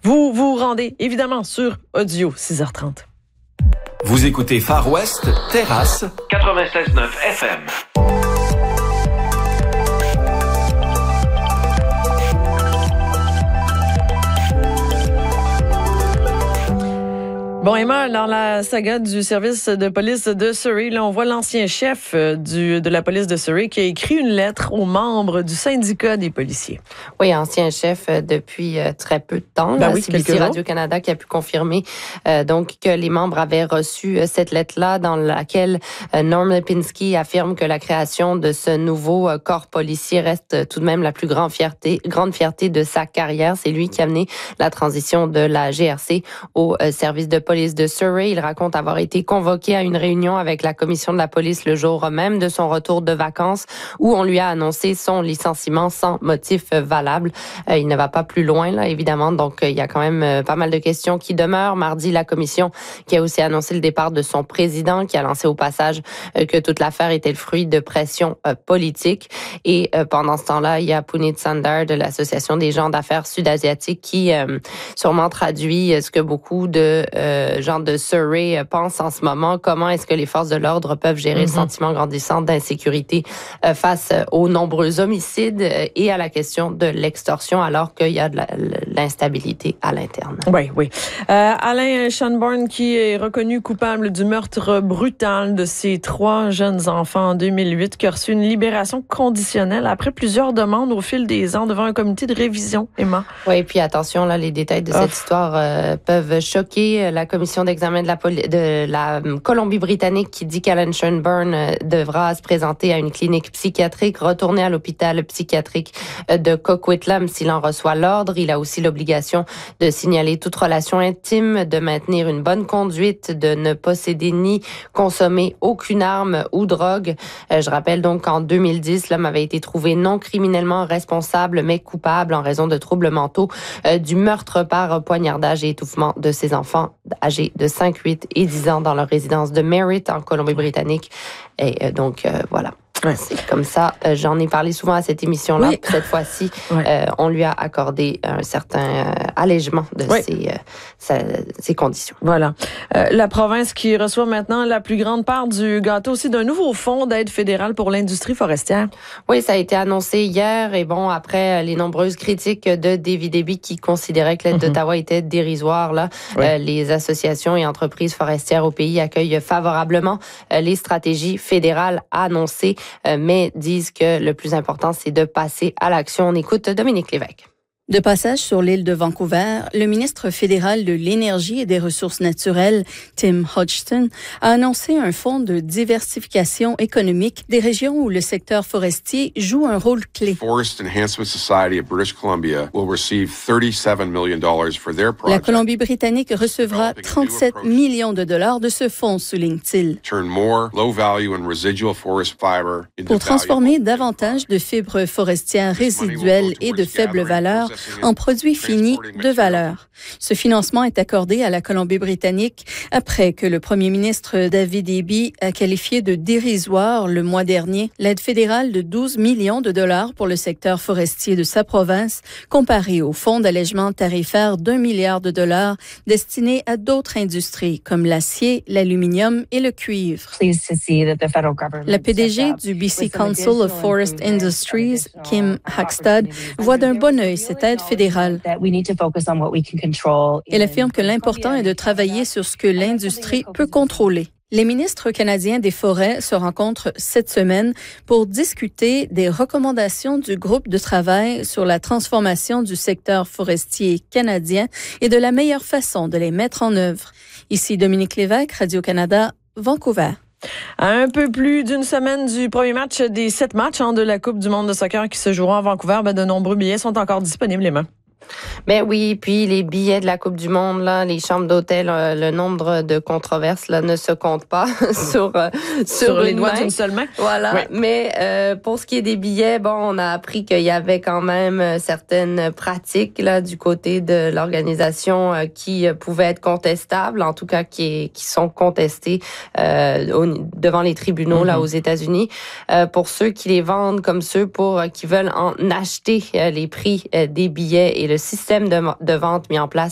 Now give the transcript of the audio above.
Vous vous rendez évidemment sur Audio 6h30. Vous écoutez Far West, Terrasse, 96.9 FM. Bon, Emma, dans la saga du service de police de Surrey, là, on voit l'ancien chef de la police de Surrey qui a écrit une lettre aux membres du syndicat des policiers. Oui, ancien chep depuis très peu de temps. Ben oui, CBC Radio-Canada qui a pu confirmer donc que les membres avaient reçu cette lettre-là dans laquelle Norm Lipinski affirme que la création de ce nouveau corps policier reste tout de même la plus grande fierté de sa carrière. C'est lui qui a mené la transition de la GRC au service de police de Surrey. Il raconte avoir été convoqué à une réunion avec la commission de la police le jour même de son retour de vacances où on lui a annoncé son licenciement sans motif valable. Il ne va pas plus loin, là, évidemment. Donc, il y a quand même pas mal de questions qui demeurent. Mardi, la commission qui a aussi annoncé le départ de son président, qui a lancé au passage que toute l'affaire était le fruit de pression politique. Et pendant ce temps-là, il y a Puneet Sandar de l'Association des gens d'affaires sud-asiatiques qui sûrement traduit ce que beaucoup de gens de Surrey pensent en ce moment. Comment est-ce que les forces de l'ordre peuvent gérer le sentiment grandissant d'insécurité face aux nombreux homicides et à la question de l'extorsion alors qu'il y a de l'instabilité à l'interne. Oui. Alain Shanborn qui est reconnu coupable du meurtre brutal de ses 3 jeunes enfants en 2008, qui a reçu une libération conditionnelle après plusieurs demandes au fil des ans devant un comité de révision, Emma. Oui, puis attention, là, les détails de cette histoire peuvent choquer. La commission d'examen de la Colombie-Britannique qui dit qu'Alan Shanborn devra se présenter à une clinique psychiatrique, retourner à l'hôpital psychiatrique de Coquitlam s'il en reçoit l'ordre. Il a aussi l'obligation de signaler toute relation intime, de maintenir une bonne conduite, de ne posséder ni consommer aucune arme ou drogue. Je rappelle donc qu'en 2010, l'homme avait été trouvé non criminellement responsable, mais coupable en raison de troubles mentaux du meurtre par poignardage et étouffement de ses enfants âgés de 5, 8 et 10 ans dans leur résidence de Merritt en Colombie-Britannique. Et donc, voilà. Ouais. C'est comme ça. J'en ai parlé souvent à cette émission-là. Oui. Cette fois-ci, on lui a accordé un certain allègement de ses conditions. Voilà. La province qui reçoit maintenant la plus grande part du gâteau aussi d'un nouveau fonds d'aide fédérale pour l'industrie forestière. Oui, ça a été annoncé hier. Et bon, après les nombreuses critiques de David Eby qui considérait que l'aide d'Ottawa était dérisoire, là, les associations et entreprises forestières au pays accueillent favorablement les stratégies fédérales annoncées, mais disent que le plus important, c'est de passer à l'action. On écoute Dominique Lévesque. De passage sur l'île de Vancouver, le ministre fédéral de l'Énergie et des Ressources naturelles, Tim Hodgson, a annoncé un fonds de diversification économique des régions où le secteur forestier joue un rôle clé. Forest Enhancement Society of British Columbia will receive $37 million for their project. La Colombie-Britannique recevra 37 millions de dollars de ce fonds, souligne-t-il. Pour transformer davantage de fibres forestières résiduelles et de faible valeur en produits finis de valeur. Ce financement est accordé à la Colombie-Britannique après que le premier ministre David Eby a qualifié de dérisoire le mois dernier l'aide fédérale de 12 millions de dollars pour le secteur forestier de sa province, comparé au fonds d'allègement tarifaire d'1 milliard de dollars destiné à d'autres industries comme l'acier, l'aluminium et le cuivre. La PDG du BC Council of Forest Industries, Kim Hackstad, voit d'un bon œil cette aide fédérale. Elle affirme que l'important est de travailler sur ce que l'industrie peut contrôler. Les ministres canadiens des Forêts se rencontrent cette semaine pour discuter des recommandations du groupe de travail sur la transformation du secteur forestier canadien et de la meilleure façon de les mettre en œuvre. Ici Dominique Lévesque, Radio-Canada, Vancouver. À un peu plus d'une semaine du premier match des 7 matchs de la Coupe du monde de soccer qui se jouera à Vancouver, de nombreux billets sont encore disponibles, Emma. Ben oui, puis les billets de la Coupe du monde, là, les chambres d'hôtel, le nombre de controverses là ne se compte pas sur les doigts d'une seule main. Voilà. Oui. Mais pour ce qui est des billets, bon, on a appris qu'il y avait quand même certaines pratiques là du côté de l'organisation qui pouvaient être contestables, en tout cas qui sont contestées devant les tribunaux là aux États-Unis. Pour ceux qui les vendent comme ceux qui veulent en acheter, les prix des billets et le système de vente mis en place